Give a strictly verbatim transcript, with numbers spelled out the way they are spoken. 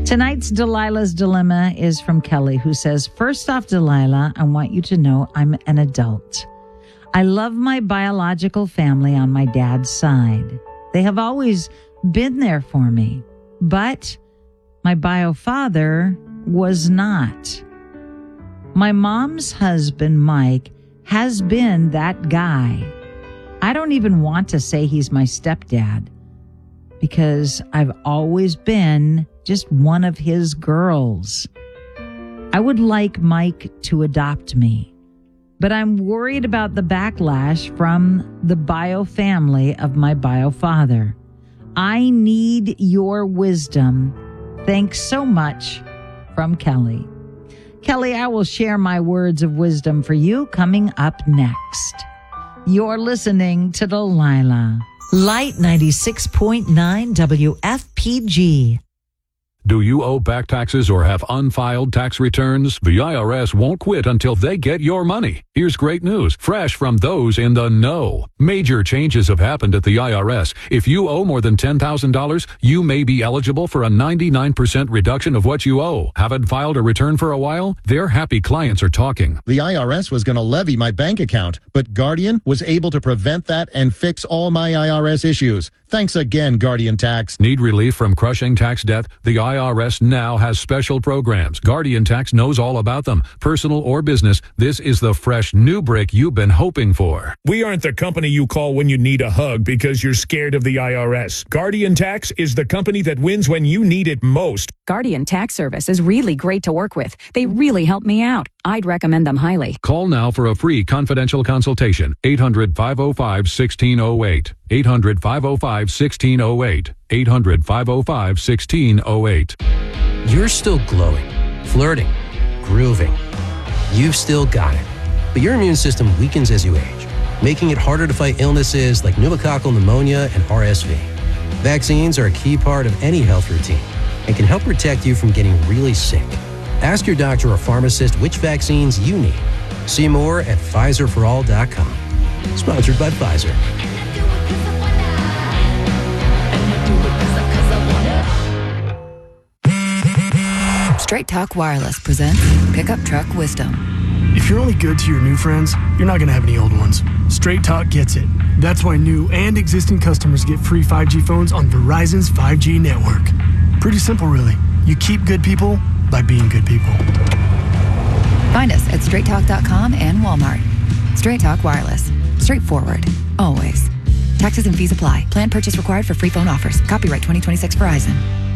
Tonight's Delilah's Dilemma is from Kelly, who says, first off, Delilah, I want you to know I'm an adult. I love my biological family on my dad's side. They have always been there for me, but my bio father was not. My mom's husband, Mike, has been that guy. I don't even want to say he's my stepdad because I've always been just one of his girls. I would like Mike to adopt me, but I'm worried about the backlash from the bio family of my bio father. I need your wisdom. Thanks so much, from Kelly. Kelly, I will share my words of wisdom for you coming up next. You're listening to Delilah. Light ninety-six point nine W F P G. Do you owe back taxes or have unfiled tax returns? The I R S won't quit until they get your money. Here's great news, fresh from those in the know. Major changes have happened at the I R S. If you owe more than ten thousand dollars, you may be eligible for a ninety-nine percent reduction of what you owe. Haven't filed a return for a while? Their happy clients are talking. The I R S was going to levy my bank account, but Guardian was able to prevent that and fix all my I R S issues. Thanks again, Guardian Tax. Need relief from crushing tax debt? The I R S now has special programs. Guardian Tax knows all about them. Personal or business, this is the fresh new brick you've been hoping for. We aren't the company you call when you need a hug because you're scared of the I R S. Guardian Tax is the company that wins when you need it most. Guardian Tax Service is really great to work with. They really help me out. I'd recommend them highly. Call now for a free confidential consultation. eight hundred, five oh five, one six oh eight. eight hundred, five oh five, one six oh eight. eight hundred, five oh five, one six oh eight. You're still glowing, flirting, grooving. You've still got it. But your immune system weakens as you age, making it harder to fight illnesses like pneumococcal pneumonia and R S V. Vaccines are a key part of any health routine and can help protect you from getting really sick. Ask your doctor or pharmacist which vaccines you need. See more at Pfizer for all dot com. Sponsored by Pfizer. Straight Talk Wireless presents Pickup Truck Wisdom. If you're only good to your new friends, you're not going to have any old ones. Straight Talk gets it. That's why new and existing customers get free five G phones on Verizon's five G network. Pretty simple, really. You keep good people by being good people. Find us at straight talk dot com and Walmart. Straight Talk Wireless. Straightforward. Always. Taxes and fees apply. Plan purchase required for free phone offers. Copyright twenty twenty-six Verizon.